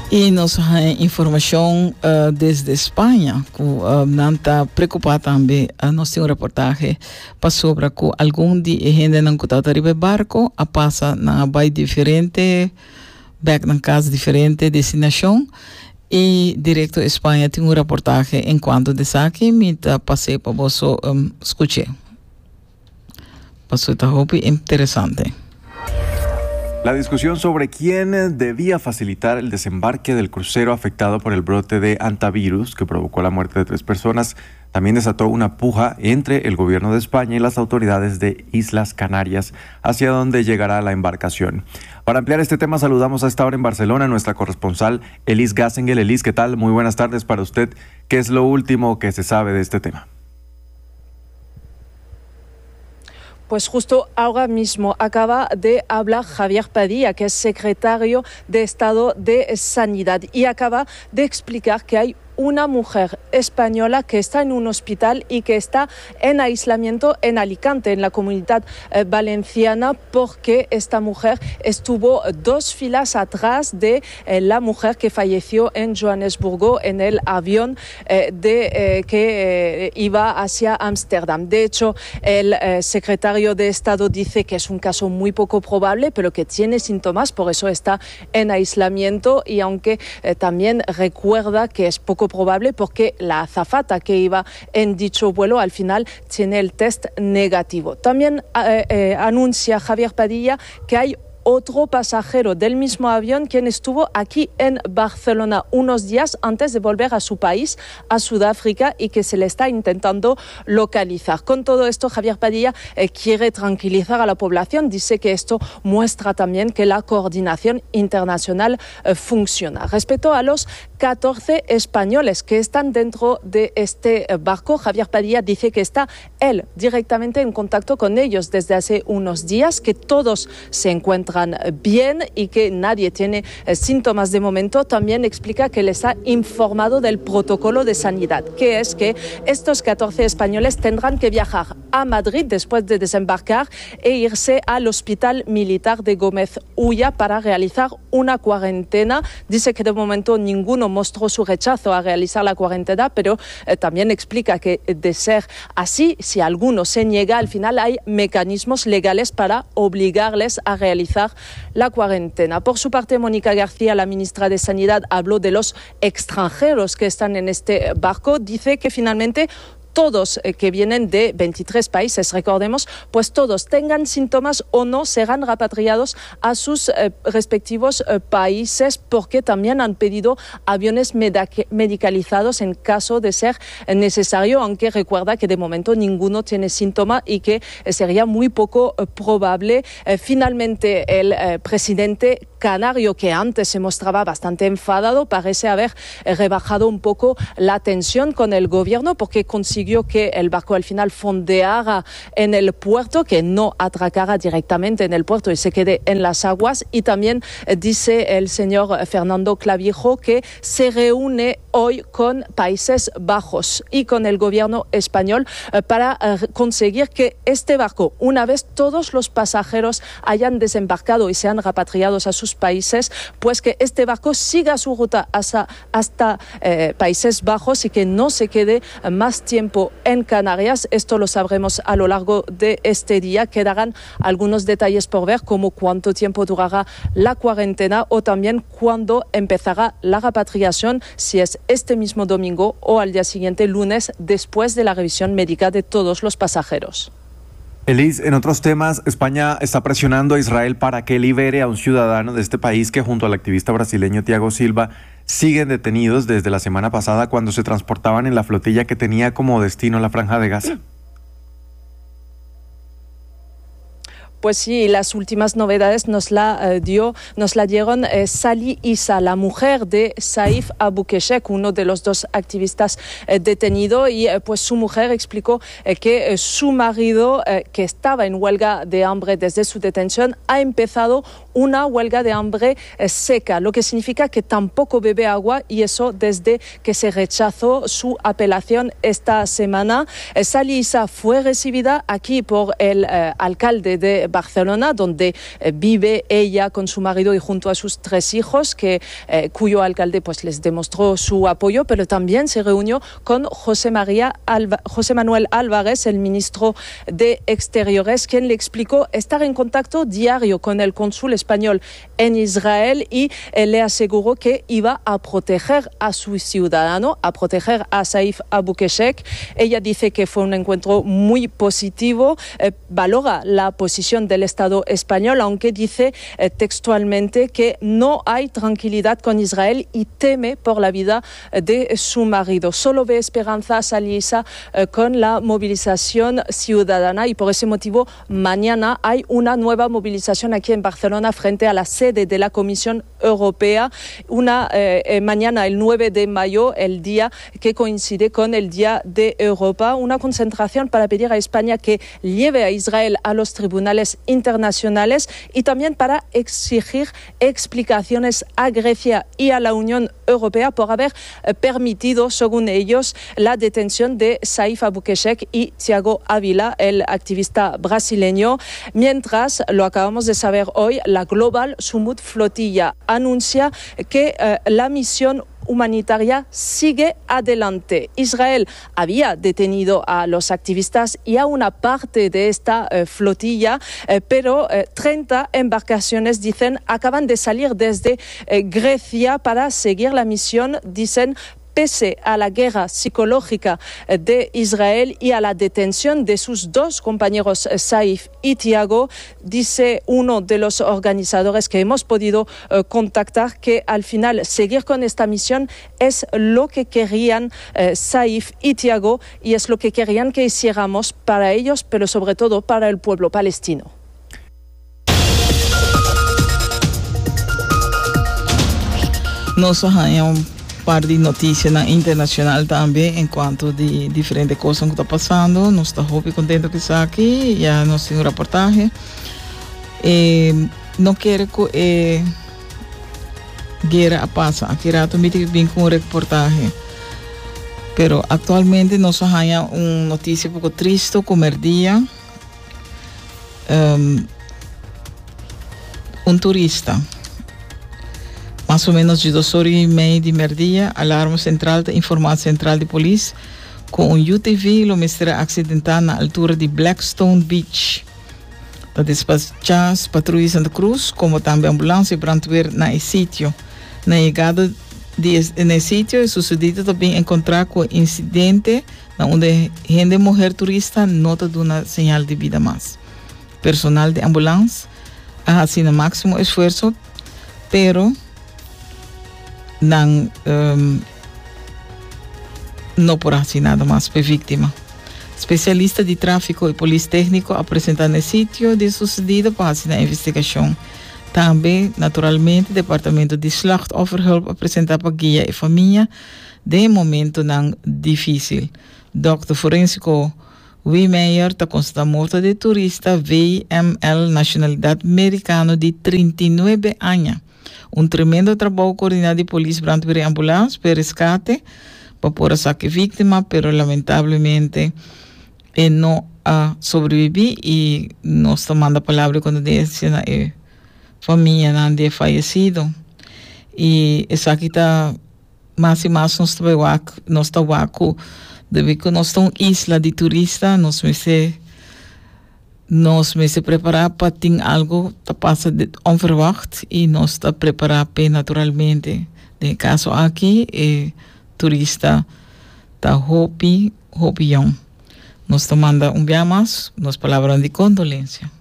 Y nos información desde España, que está preocupada también. Nos tiene un reportaje sobre que algún día gente no está arriba del barco, pasa en un país diferente, back en casa diferente, destinación. Y directo a España tiene un reportaje en cuanto de saque, mientras pasé por vos escuché. Pasó esta hobby interesante. La discusión sobre quién debía facilitar el desembarque del crucero afectado por el brote de hantavirus que provocó la muerte de 3 personas también desató una puja entre el gobierno de España y las autoridades de Islas Canarias hacia donde llegará la embarcación. Para ampliar este tema saludamos a esta hora en Barcelona a nuestra corresponsal Elis Gassengel. Elis, ¿qué tal? Muy buenas tardes para usted. ¿Qué es lo último que se sabe de este tema? Pues justo ahora mismo acaba de hablar Javier Padilla, que es secretario de Estado de Sanidad, y acaba de explicar que hay una mujer española que está en un hospital y que está en aislamiento en Alicante, en la Comunidad Valenciana, porque esta mujer estuvo 2 filas atrás de la mujer que falleció en Johannesburgo en el avión que iba hacia Ámsterdam. De hecho, el secretario de Estado dice que es un caso muy poco probable, pero que tiene síntomas, por eso está en aislamiento, y aunque también recuerda que es poco probable porque la azafata que iba en dicho vuelo al final tiene el test negativo. También anuncia Javier Padilla que hay otro pasajero del mismo avión quien estuvo aquí en Barcelona unos días antes de volver a su país, a Sudáfrica, y que se le está intentando localizar. Con todo esto, Javier Padilla quiere tranquilizar a la población. Dice que esto muestra también que la coordinación internacional funciona. Respecto a los 14 españoles que están dentro de este barco, Javier Padilla dice que está él directamente en contacto con ellos desde hace unos días, que todos se encuentran bien y que nadie tiene síntomas de momento. También explica que les ha informado del protocolo de sanidad, que es que estos 14 españoles tendrán que viajar a Madrid después de desembarcar e irse al Hospital Militar de Gómez Ulla para realizar una cuarentena. Dice que de momento ninguno mostró su rechazo a realizar la cuarentena, pero también explica que de ser así, si alguno se niega, al final hay mecanismos legales para obligarles a realizar la cuarentena. Por su parte, Mónica García, la ministra de Sanidad, habló de los extranjeros que están en este barco. Dice que finalmente todos que vienen de 23 países, recordemos, pues todos tengan síntomas o no, serán repatriados a sus respectivos países, porque también han pedido aviones medicalizados en caso de ser necesario, aunque recuerda que de momento ninguno tiene síntoma y que sería muy poco probable. Finalmente, el presidente canario, que antes se mostraba bastante enfadado, parece haber rebajado un poco la tensión con el gobierno, porque consiguió que el barco al final fondeara en el puerto, que no atracara directamente en el puerto y se quede en las aguas. Y también dice el señor Fernando Clavijo que se reúne hoy con Países Bajos y con el gobierno español para conseguir que este barco, una vez todos los pasajeros hayan desembarcado y sean repatriados a sus países, pues que este barco siga su ruta hasta Países Bajos y que no se quede más tiempo en Canarias. Esto lo sabremos a lo largo de este día. Quedarán algunos detalles por ver, como cuánto tiempo durará la cuarentena o también cuándo empezará la repatriación, si es este mismo domingo o al día siguiente, lunes, después de la revisión médica de todos los pasajeros. Elis, en otros temas, España está presionando a Israel para que libere a un ciudadano de este país que, junto al activista brasileño Thiago Silva, siguen detenidos desde la semana pasada cuando se transportaban en la flotilla que tenía como destino la Franja de Gaza. Pues sí, las últimas novedades nos la dieron Sally Issa, la mujer de Saif Abou-Keshek, uno de los 2 activistas detenidos, y pues su mujer explicó que su marido, que estaba en huelga de hambre desde su detención, ha empezado una huelga de hambre seca, lo que significa que tampoco bebe agua, y eso desde que se rechazó su apelación esta semana. Sali Issa fue recibida aquí por el alcalde de Barcelona, donde vive ella con su marido y junto a sus 3 hijos, cuyo alcalde pues les demostró su apoyo, pero también se reunió con José Manuel Álvarez, el ministro de Exteriores, quien le explicó estar en contacto diario con el cónsul español en Israel y le aseguró que iba a proteger a su ciudadano, a proteger a Saif Abou-Keshek. Ella dice que fue un encuentro muy positivo, valora la posición del Estado español, aunque dice textualmente que no hay tranquilidad con Israel y teme por la vida de su marido. Solo ve esperanza Sali Issa con la movilización ciudadana, y por ese motivo mañana hay una nueva movilización aquí en Barcelona frente a la sede de la Comisión Europea. Mañana, el 9 de mayo, el día que coincide con el Día de Europa, una concentración para pedir a España que lleve a Israel a los tribunales internacionales y también para exigir explicaciones a Grecia y a la Unión Europea por haber permitido, según ellos, la detención de Saif Abou-Keshek y Thiago Ávila, el activista brasileño. Mientras, lo acabamos de saber hoy, la Global Sumud Flotilla anuncia que la misión humanitaria sigue adelante. Israel había detenido a los activistas y a una parte de esta flotilla, pero 30 embarcaciones, dicen, acaban de salir desde Grecia para seguir la misión, dicen, pese a la guerra psicológica de Israel y a la detención de sus 2 compañeros, Saif y Thiago. Dice uno de los organizadores que hemos podido contactar que al final seguir con esta misión es lo que querían Saif y Thiago, y es lo que querían que hiciéramos para ellos, pero sobre todo para el pueblo palestino. Nos par de notícias internacional também, enquanto de diferentes coisas que está passando. Nós estamos muito contentes que está aqui, já nós temos reportagem. Não quero que guerra passa, aqui rato me vem com reportagem. Pero atualmente nós temos uma notícia um pouco triste, como o dia turista. Mais ou menos de 2h30 de meio-dia, alarme central, informação central de polícia, com UTV, o mestre acidental na altura de Blackstone Beach. Para despachar patrulha Santa Cruz, como também ambulância e brandweer na sítio. Na chegada nesse sítio, é sucedido também encontrar com incidente onde gente mulher turista nota de uma señal de vida mais. Personal de ambulância ha sido máximo esforço, pero não por assim nada mais para vítima. Especialista de tráfico e polícia técnico apresentam no sítio de sucedido para fazer a investigação. Também, naturalmente, o Departamento de Slachtofferhulp apresenta para guia e família de momento não difícil. Dr. Forensico Wiemeyer está constatando a morte de turista VML, nacionalidade americana, de 39 anos. Tremendo trabalho coordenado de polícia, brandweer e ambulância para resgate, para poder sacar vítima, pero lamentavelmente não sobrevive, e nós tomando a palavra quando diz na família não é falecido. E isso aqui está mais e mais nós estamos devido que nós estamos isla de turista, nós se preparar para ter algo que passa onverwacht, e nós está preparar para naturalmente. No caso aqui, turista está hopi. Nós tomando bem mais, nós palavras de condolência.